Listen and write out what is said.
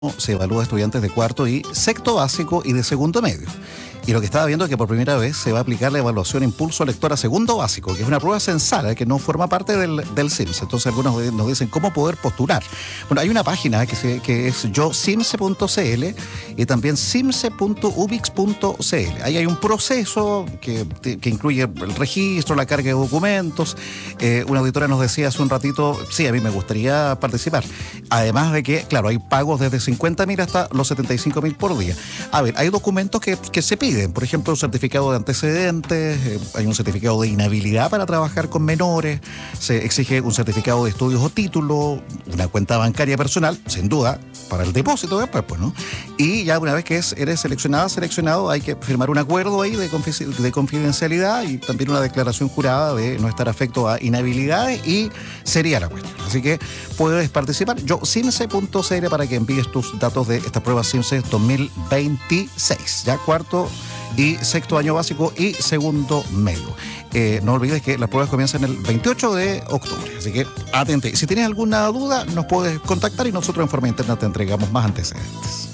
se evalúa a estudiantes de cuarto y sexto básico y de segundo medio. Y lo que estaba viendo es que por primera vez se va a aplicar la evaluación Impulso Lector a segundo básico, que es una prueba censal, que no forma parte del CIMSE. Entonces algunos nos dicen cómo poder postular. Bueno, hay una página que es yosimse.cl y también simse.ubix.cl. Ahí hay un proceso que incluye el registro, la carga de documentos. Una auditora nos decía hace un ratito, sí, a mí me gustaría participar. Además de que, claro, hay pagos desde 50.000 hasta los 75.000 por día. A ver, hay documentos que se piden. Por ejemplo, un certificado de antecedentes, hay un certificado de inhabilidad para trabajar con menores, se exige un certificado de estudios o título, una cuenta bancaria personal, sin duda, para el depósito después, pues, ¿no? Y ya una vez que eres seleccionado, hay que firmar un acuerdo ahí de confidencialidad y también una declaración jurada de no estar afecto a inhabilidades y sería la cuestión. Así que puedes participar. Yo, simse.cl para que envíes tus datos de esta prueba CIMSE 2026, ya cuarto y sexto año básico y segundo medio. No olvides que las pruebas comienzan el 28 de octubre, así que atente. Si tienes alguna duda, nos puedes contactar y nosotros en forma interna te entregamos más antecedentes.